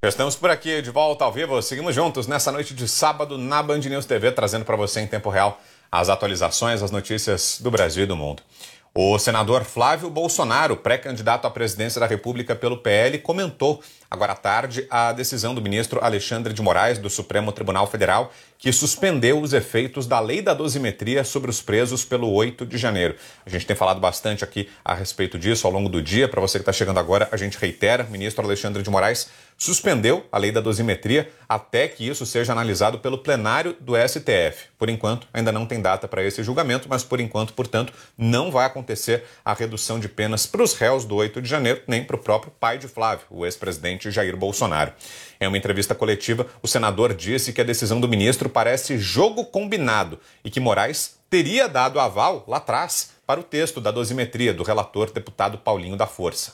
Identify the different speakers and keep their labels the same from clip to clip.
Speaker 1: Já estamos por aqui, de volta ao vivo. Seguimos juntos nessa noite de sábado na Band News TV, trazendo para você em tempo real as atualizações, as notícias do Brasil e do mundo. O senador Flávio Bolsonaro, pré-candidato à presidência da República pelo PL, comentou agora à tarde a decisão do ministro Alexandre de Moraes, do Supremo Tribunal Federal, que suspendeu os efeitos da lei da dosimetria sobre os presos pelo 8 de janeiro. A gente tem falado bastante aqui a respeito disso ao longo do dia. Para você que está chegando agora, a gente reitera, o ministro Alexandre de Moraes suspendeu a lei da dosimetria até que isso seja analisado pelo plenário do STF. Por enquanto, ainda não tem data para esse julgamento, mas por enquanto, portanto, não vai acontecer a redução de penas para os réus do 8 de janeiro, nem para o próprio pai de Flávio, o ex-presidente Jair Bolsonaro. Em uma entrevista coletiva, o senador disse que a decisão do ministro parece jogo combinado e que Moraes teria dado aval lá atrás para o texto da dosimetria do relator deputado Paulinho da Força.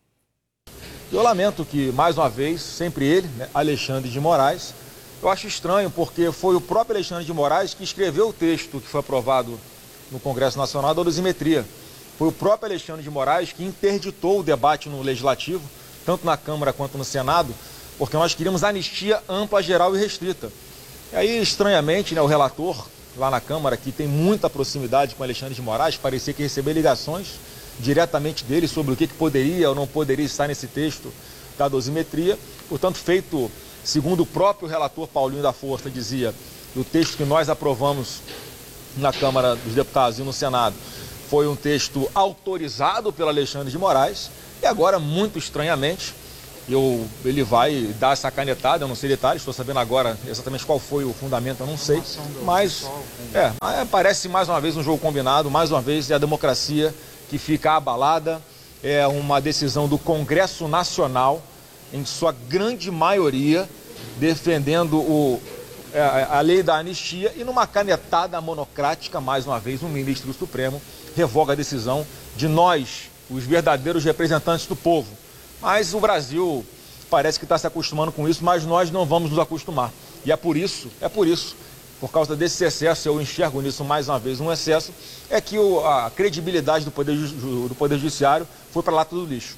Speaker 2: Eu lamento que, mais uma vez, sempre ele, Alexandre de Moraes, eu acho estranho porque foi o próprio Alexandre de Moraes que escreveu o texto que foi aprovado no Congresso Nacional da dosimetria. Foi o próprio Alexandre de Moraes que interditou o debate no Legislativo, tanto na Câmara quanto no Senado, porque nós queríamos anistia ampla, geral e restrita. E aí, estranhamente, o relator lá na Câmara, que tem muita proximidade com Alexandre de Moraes, parecia que recebeu ligações diretamente dele sobre o que poderia ou não poderia estar nesse texto da dosimetria. Portanto, feito, segundo o próprio relator Paulinho da Força dizia, o texto que nós aprovamos na Câmara dos Deputados e no Senado foi um texto autorizado pelo Alexandre de Moraes e agora, muito estranhamente, ele vai dar essa canetada, eu não sei detalhes, estou sabendo agora exatamente qual foi o fundamento, eu não sei, mas parece mais uma vez um jogo combinado, mais uma vez é a democracia que fica abalada, é uma decisão do Congresso Nacional, em sua grande maioria, defendendo a lei da anistia e numa canetada monocrática, mais uma vez, um ministro do Supremo revoga a decisão de nós, os verdadeiros representantes do povo. Mas o Brasil parece que está se acostumando com isso, mas nós não vamos nos acostumar. E é por isso, por causa desse excesso, eu enxergo nisso mais uma vez um excesso, é que a credibilidade do Poder Judiciário foi para lá do lixo.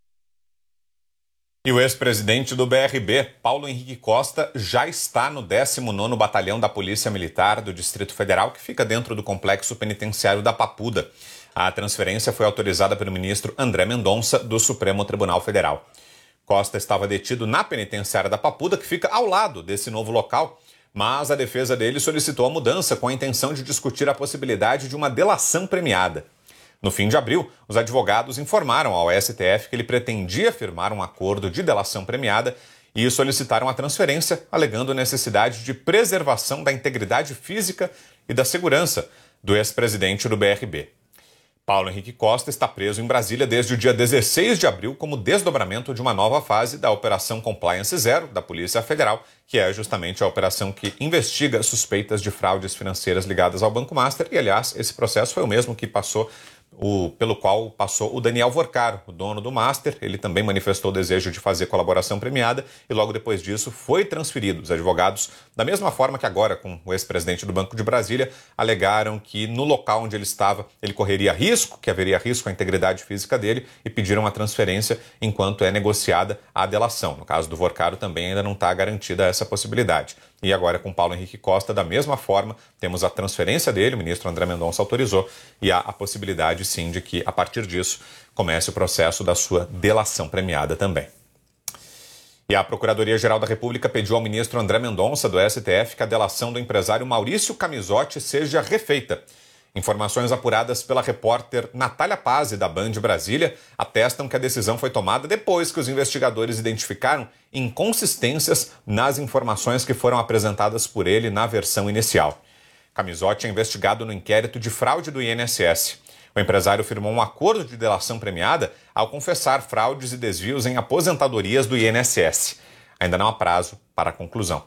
Speaker 1: E o ex-presidente do BRB, Paulo Henrique Costa, já está no 19º Batalhão da Polícia Militar do Distrito Federal, que fica dentro do complexo penitenciário da Papuda. A transferência foi autorizada pelo ministro André Mendonça, do Supremo Tribunal Federal. Costa estava detido na penitenciária da Papuda, que fica ao lado desse novo local, mas a defesa dele solicitou a mudança com a intenção de discutir a possibilidade de uma delação premiada. No fim de abril, os advogados informaram ao STF que ele pretendia firmar um acordo de delação premiada e solicitaram a transferência, alegando necessidade de preservação da integridade física e da segurança do ex-presidente do BRB. Paulo Henrique Costa está preso em Brasília desde o dia 16 de abril como desdobramento de uma nova fase da Operação Compliance Zero da Polícia Federal, que é justamente a operação que investiga suspeitas de fraudes financeiras ligadas ao Banco Master. E, aliás, esse processo foi o mesmo que pelo qual passou o Daniel Vorcaro, o dono do Master. Ele também manifestou o desejo de fazer colaboração premiada e logo depois disso foi transferido. Os advogados, da mesma forma que agora com o ex-presidente do Banco de Brasília, alegaram que no local onde ele estava ele correria risco, que haveria risco à integridade física dele e pediram a transferência enquanto é negociada a delação. No caso do Vorcaro também ainda não está garantida essa possibilidade. E agora com Paulo Henrique Costa, da mesma forma, temos a transferência dele, o ministro André Mendonça autorizou, e há a possibilidade, sim, de que, a partir disso, comece o processo da sua delação premiada também. E a Procuradoria-Geral da República pediu ao ministro André Mendonça, do STF, que a delação do empresário Maurício Camisotti seja refeita. Informações apuradas pela repórter Natália Pazzi, da Band Brasília, atestam que a decisão foi tomada depois que os investigadores identificaram inconsistências nas informações que foram apresentadas por ele na versão inicial. Camisotti é investigado no inquérito de fraude do INSS. O empresário firmou um acordo de delação premiada ao confessar fraudes e desvios em aposentadorias do INSS. Ainda não há prazo para a conclusão.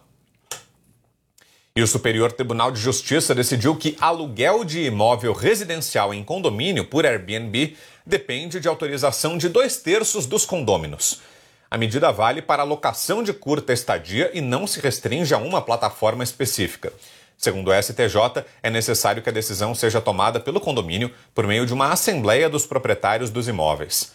Speaker 1: E o Superior Tribunal de Justiça decidiu que aluguel de imóvel residencial em condomínio por Airbnb depende de autorização de 2/3 dos condôminos. A medida vale para locação de curta estadia e não se restringe a uma plataforma específica. Segundo o STJ, é necessário que a decisão seja tomada pelo condomínio por meio de uma assembleia dos proprietários dos imóveis.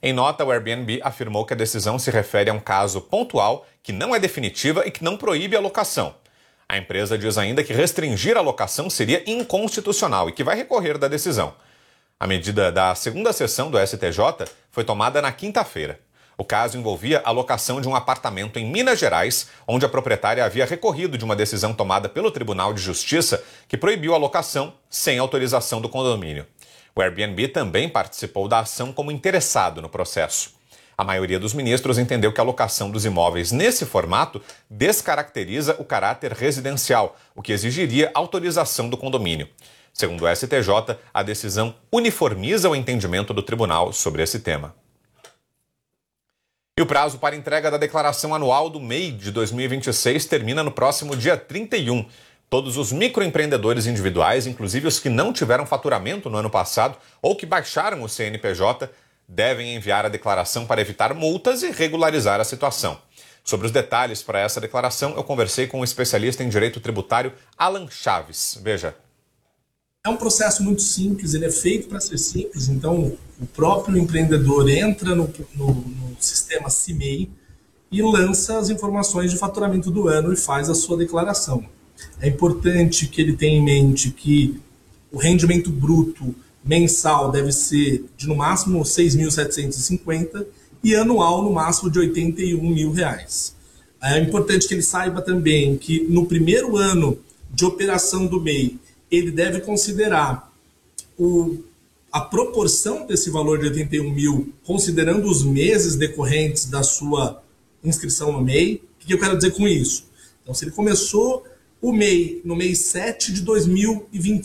Speaker 1: Em nota, o Airbnb afirmou que a decisão se refere a um caso pontual que não é definitiva e que não proíbe a locação. A empresa diz ainda que restringir a locação seria inconstitucional e que vai recorrer da decisão. A medida da segunda sessão do STJ foi tomada na quinta-feira. O caso envolvia a locação de um apartamento em Minas Gerais, onde a proprietária havia recorrido de uma decisão tomada pelo Tribunal de Justiça que proibiu a locação sem autorização do condomínio. O Airbnb também participou da ação como interessado no processo. A maioria dos ministros entendeu que a locação dos imóveis nesse formato descaracteriza o caráter residencial, o que exigiria autorização do condomínio. Segundo o STJ, a decisão uniformiza o entendimento do tribunal sobre esse tema. E o prazo para entrega da declaração anual do MEI de 2026 termina no próximo dia 31. Todos os microempreendedores individuais, inclusive os que não tiveram faturamento no ano passado ou que baixaram o CNPJ, devem enviar a declaração para evitar multas e regularizar a situação. Sobre os detalhes para essa declaração, eu conversei com o especialista em direito tributário Alan Chaves. Veja.
Speaker 3: É um processo muito simples, ele é feito para ser simples, então o próprio empreendedor entra no sistema CIMEI e lança as informações de faturamento do ano e faz a sua declaração. É importante que ele tenha em mente que o rendimento bruto mensal deve ser de no máximo R$ 6.750 e anual no máximo de R$ 81 mil. É importante que ele saiba também que no primeiro ano de operação do MEI, ele deve considerar a proporção desse valor de 81 mil, considerando os meses decorrentes da sua inscrição no MEI. O que eu quero dizer com isso? Então, se ele começou o MEI no mês 7 de 2025,